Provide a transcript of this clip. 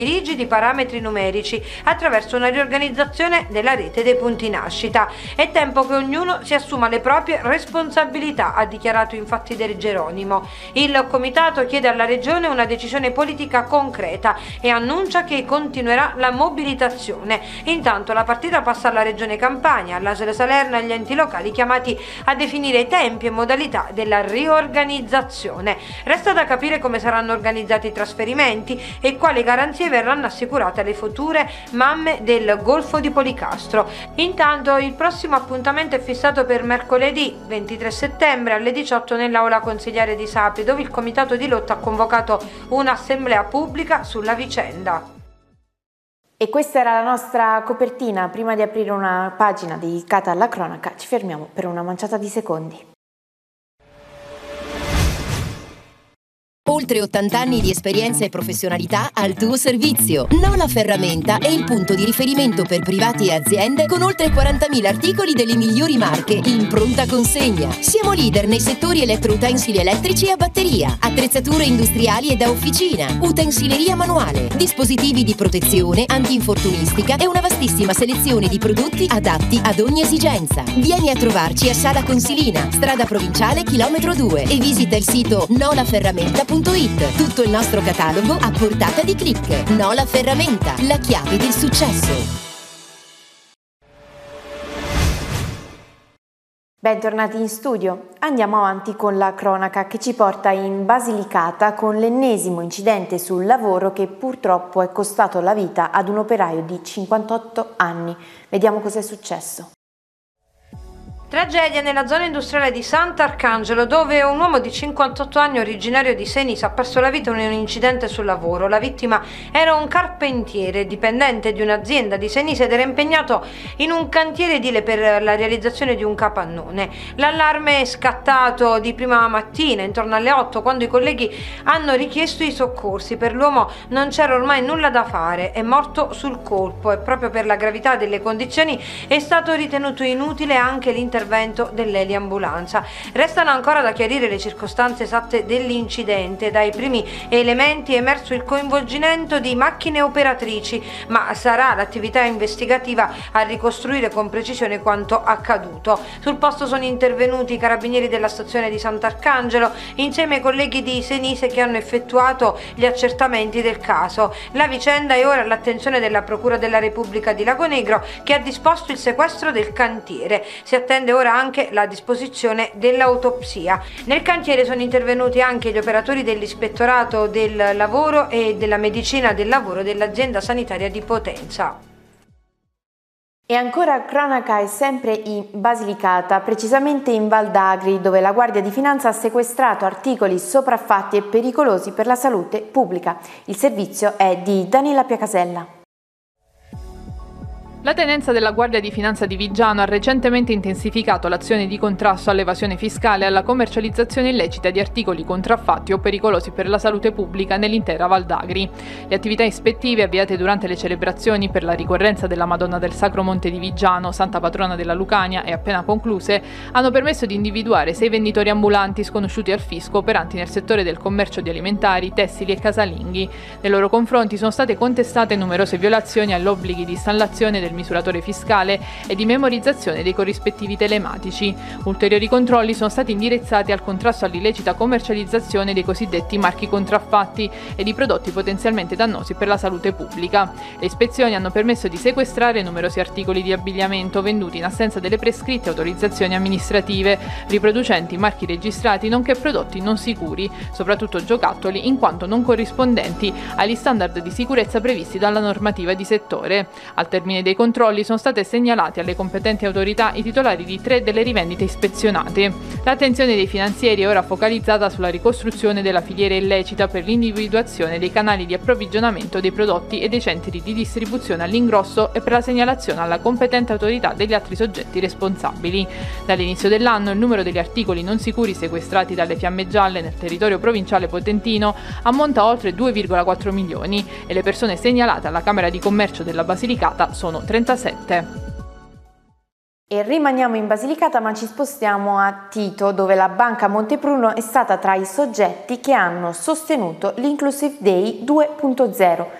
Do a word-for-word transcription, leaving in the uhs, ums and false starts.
rigidi parametri numerici attraverso una riorganizzazione della rete dei punti nascita. È tempo che ognuno si assuma le proprie responsabilità, ha dichiarato infatti De Geronimo. Il comitato chiede alla regione una decisione politica concreta e annuncia che continuerà la mobilitazione. Intanto la partita passa alla regione Campania, all'A S L Salerno e agli enti locali chiamati a definire i tempi e modalità della riorganizzazione. Resta da capire come saranno organizzati i trasferimenti e quali garanzie verranno assicurate alle future mamme del Golfo di Policastro. Intanto il prossimo appuntamento è fissato per mercoledì ventitré settembre alle diciotto nell'aula consigliare di Sapri, dove il comitato di lotta ha convocato un'assemblea pubblica sulla vicenda. E questa era la nostra copertina. Prima di aprire una pagina dedicata alla cronaca ci fermiamo per una manciata di secondi. Oltre ottanta anni di esperienza e professionalità al tuo servizio. Nola Ferramenta è il punto di riferimento per privati e aziende con oltre quarantamila articoli delle migliori marche in pronta consegna. Siamo leader nei settori elettroutensili elettrici e a batteria, attrezzature industriali e da officina, utensileria manuale, dispositivi di protezione, antinfortunistica e una vastissima selezione di prodotti adatti ad ogni esigenza. Vieni a trovarci a Sala Consilina, strada provinciale chilometro due e visita il sito nola ferramenta punto it. Tutto il nostro catalogo a portata di click. Nola Ferramenta, la chiave del successo. Bentornati in studio. Andiamo avanti con la cronaca che ci porta in Basilicata con l'ennesimo incidente sul lavoro che purtroppo è costato la vita ad un operaio di cinquantotto anni. Vediamo cosa è successo. Tragedia nella zona industriale di Sant'Arcangelo, dove un uomo di cinquantotto anni originario di Senisa ha perso la vita in un incidente sul lavoro. La vittima era un carpentiere dipendente di un'azienda di Senisa ed era impegnato in un cantiere edile per la realizzazione di un capannone. L'allarme è scattato di prima mattina intorno alle otto, quando i colleghi hanno richiesto i soccorsi. Per l'uomo non c'era ormai nulla da fare, è morto sul colpo e proprio per la gravità delle condizioni è stato ritenuto inutile anche l'intervento dell'eliambulanza. Restano ancora da chiarire le circostanze esatte dell'incidente. Dai primi elementi è emerso il coinvolgimento di macchine operatrici, ma sarà l'attività investigativa a ricostruire con precisione quanto accaduto. Sul posto sono intervenuti i carabinieri della stazione di Sant'Arcangelo insieme ai colleghi di Senise che hanno effettuato gli accertamenti del caso. La vicenda è ora all'attenzione della Procura della Repubblica di Lagonegro, che ha disposto il sequestro del cantiere. Si attende ora anche la disposizione dell'autopsia. Nel cantiere sono intervenuti anche gli operatori dell'Ispettorato del Lavoro e della Medicina del Lavoro dell'azienda sanitaria di Potenza. E ancora cronaca è sempre in Basilicata, precisamente in Val d'Agri, dove la Guardia di Finanza ha sequestrato articoli sopraffatti e pericolosi per la salute pubblica. Il servizio è di Daniela Piacasella. La tenenza della Guardia di Finanza di Viggiano ha recentemente intensificato l'azione di contrasto all'evasione fiscale e alla commercializzazione illecita di articoli contraffatti o pericolosi per la salute pubblica nell'intera Val d'Agri. Le attività ispettive avviate durante le celebrazioni per la ricorrenza della Madonna del Sacro Monte di Viggiano, santa patrona della Lucania, e appena concluse, hanno permesso di individuare sei venditori ambulanti sconosciuti al fisco operanti nel settore del commercio di alimentari, tessili e casalinghi. Nei loro confronti sono state contestate numerose violazioni agli obblighi di installazione del misuratore fiscale e di memorizzazione dei corrispettivi telematici. Ulteriori controlli sono stati indirizzati al contrasto all'illecita commercializzazione dei cosiddetti marchi contraffatti e di prodotti potenzialmente dannosi per la salute pubblica. Le ispezioni hanno permesso di sequestrare numerosi articoli di abbigliamento venduti in assenza delle prescritte autorizzazioni amministrative, riproducenti marchi registrati nonché prodotti non sicuri, soprattutto giocattoli, in quanto non corrispondenti agli standard di sicurezza previsti dalla normativa di settore. Al termine dei controlli sono state segnalati alle competenti autorità i titolari di tre delle rivendite ispezionate. L'attenzione dei finanzieri è ora focalizzata sulla ricostruzione della filiera illecita per l'individuazione dei canali di approvvigionamento dei prodotti e dei centri di distribuzione all'ingrosso e per la segnalazione alla competente autorità degli altri soggetti responsabili. Dall'inizio dell'anno il numero degli articoli non sicuri sequestrati dalle Fiamme Gialle nel territorio provinciale potentino ammonta a oltre due virgola quattro milioni e le persone segnalate alla Camera di Commercio della Basilicata sono trentasette. E rimaniamo in Basilicata, ma ci spostiamo a Tito, dove la Banca Montepruno è stata tra i soggetti che hanno sostenuto l'Inclusive Day due punto zero,